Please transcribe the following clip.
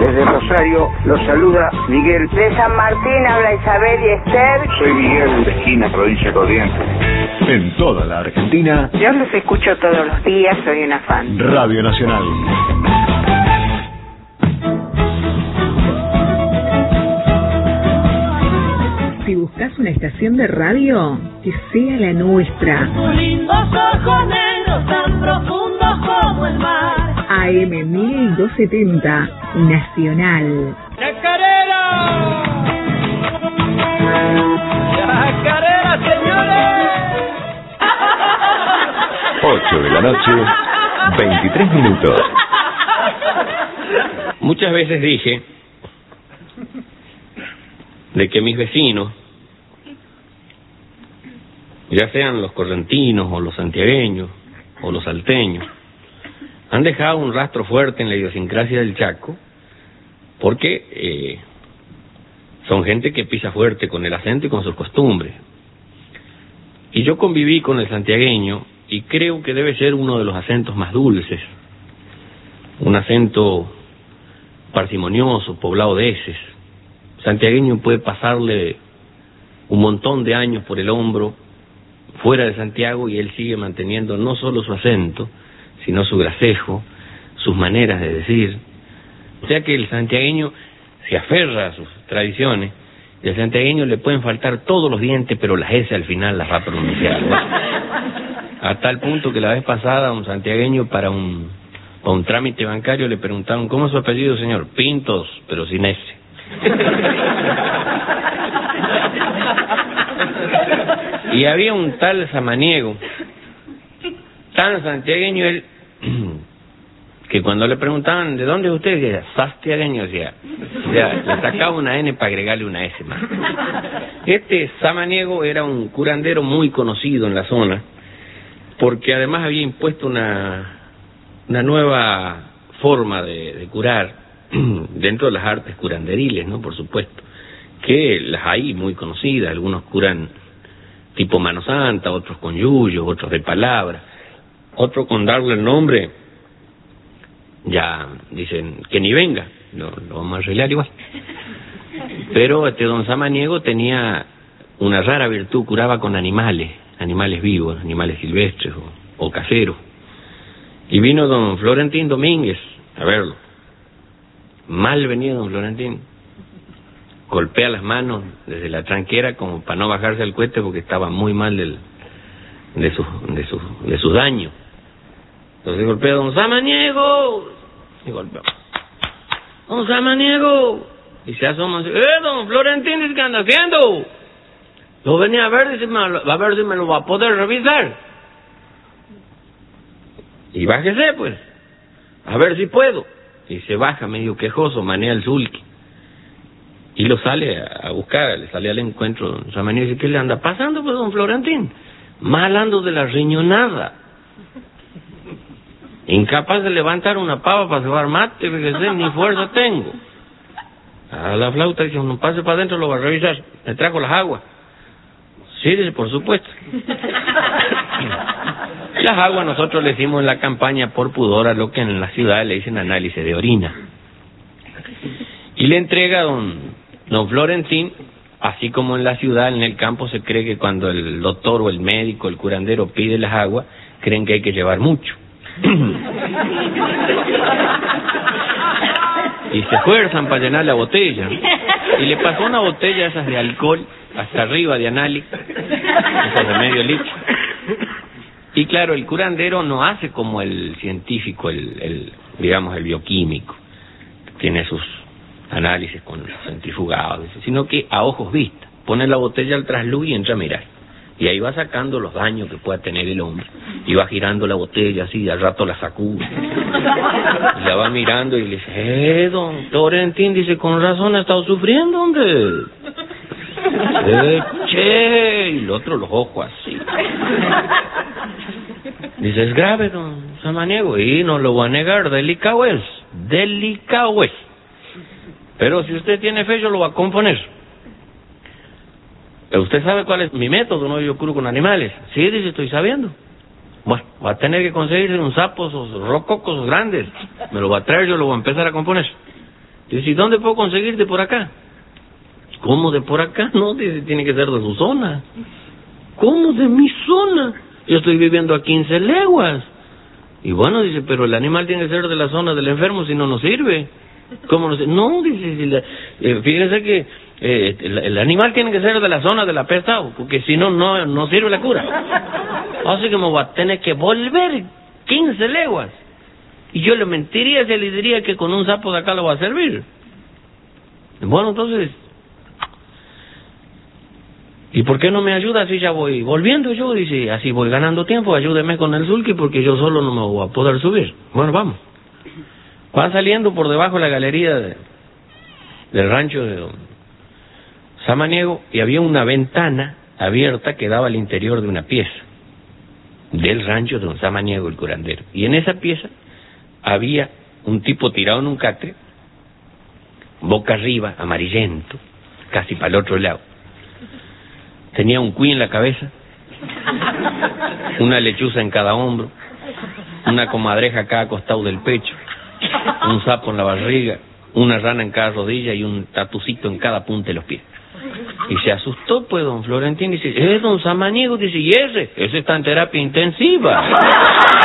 Desde Rosario los saluda Miguel. De San Martín habla Isabel y Esther. Soy Miguel, de Esquina, provincia de Corrientes. En toda la Argentina. Yo los escucho todos los días, soy una fan. Radio Nacional. Si buscas una estación de radio, que sea la nuestra. Tus lindos ojos negros tan profundos como el mar. AM 1270, Nacional. ¡Chacarera! ¡Chacarera, señores! 8 de la noche, 23 minutos. Muchas veces dije de que mis vecinos, ya sean los correntinos o los santiagueños o los salteños, han dejado un rastro fuerte en la idiosincrasia del Chaco, porque son gente que pisa fuerte con el acento y con sus costumbres. Y yo conviví con el santiagueño y creo que debe ser uno de los acentos más dulces, un acento parsimonioso, poblado de eses. Santiagueño puede pasarle un montón de años por el hombro fuera de Santiago y él sigue manteniendo no solo su acento, sino su gracejo, sus maneras de decir. O sea que el santiagueño se aferra a sus tradiciones y al santiagueño le pueden faltar todos los dientes, pero las S al final las va a pronunciar. A tal punto que la vez pasada un santiagueño para un trámite bancario le preguntaron: ¿cómo es su apellido, señor? Pintos, pero sin S. Y había un tal samaniego, tan santiagueño él, que cuando le preguntaban ¿de dónde es usted? Decía sastiagueño, o sea, le sacaba una N para agregarle una S más. Este samaniego era un curandero muy conocido en la zona, porque además había impuesto una nueva forma de curar dentro de las artes curanderiles, ¿no? Por supuesto, que las hay muy conocidas. Algunos curan tipo mano santa, otros con yuyos, otros de palabra, otros con darle el nombre ya dicen que ni venga, lo vamos a arreglar igual. Pero don Samaniego tenía una rara virtud, curaba con animales vivos, animales silvestres o caseros. Y vino don Florentín Domínguez a verlo. Mal venía don Florentín, golpea las manos desde la tranquera como para no bajarse al cohete porque estaba muy mal de sus daños. Entonces golpea a don Samaniego y golpea: don Samaniego, y se asoma: don Florentín, ¿qué anda haciendo? Lo venía a ver, dice, a ver si me lo va a poder revisar. Y bájese pues, a ver si puedo. Y se baja medio quejoso, manea el sulky y lo sale a buscar, le sale al encuentro don Samaniego y dice: ¿qué le anda pasando pues, don Florentín? Mal ando de la riñonada, incapaz de levantar una pava para cebar mate, fíjese, ni fuerza tengo. A la flauta dice: no pase para adentro, lo va a revisar, me trajo las aguas. Sí, dice, por supuesto. Las aguas nosotros le decimos en la campaña por pudor a lo que en la ciudad le dicen análisis de orina. Y le entrega a don Florentín, así como en la ciudad, en el campo se cree que cuando el doctor o el médico, el curandero pide las aguas, creen que hay que llevar mucho. Y se esfuerzan para llenar la botella. Y le pasó una botella esas de alcohol hasta arriba de análisis, esas de medio litro. Y claro, el curandero no hace como el científico, digamos el bioquímico, tiene sus análisis con centrifugados, sino que a ojos vistas, pone la botella al trasluz y entra a mirar. Y ahí va sacando los daños que pueda tener el hombre. Y va girando la botella así, y al rato la sacude. Y la va mirando y le dice: don Florentín, dice, con razón ha estado sufriendo, hombre. Che, y el otro los ojos así. Dice: es grave, don Samaniego, y no lo voy a negar, delicado es. Pero si usted tiene fe, yo lo voy a componer. Pero usted sabe cuál es mi método, ¿no? Yo curo con animales. Sí, dice, estoy sabiendo. Bueno, va a tener que conseguirse un sapo, esos rococos grandes. Me lo va a traer, yo lo voy a empezar a componer. Dice, ¿y dónde puedo conseguirte por acá? ¿Cómo de por acá? No, dice, tiene que ser de su zona. ¿Cómo de mi zona? Yo estoy viviendo a 15 leguas. Y bueno, dice, pero el animal tiene que ser de la zona del enfermo, si no, no sirve. ¿Cómo no sirve? No, dice, fíjese que el animal tiene que ser de la zona del apestado, porque si no, no sirve la cura. Así que me voy a tener que volver 15 leguas. Y yo le mentiría si le diría que con un sapo de acá lo va a servir. Bueno, entonces, ¿y por qué no me ayuda si ya voy volviendo yo? Dice, así voy ganando tiempo, ayúdeme con el sulky porque yo solo no me voy a poder subir. Bueno, vamos. Van saliendo por debajo de la galería del rancho de don Samaniego y había una ventana abierta que daba al interior de una pieza del rancho de don Samaniego, el curandero. Y en esa pieza había un tipo tirado en un catre, boca arriba, amarillento, casi para el otro lado. Tenía un cuy en la cabeza, una lechuza en cada hombro, una comadreja a cada costado del pecho, un sapo en la barriga, una rana en cada rodilla y un tatucito en cada punta de los pies. Y se asustó, pues, don Florentín, dice, don Samaniego, dice, y ese está en terapia intensiva.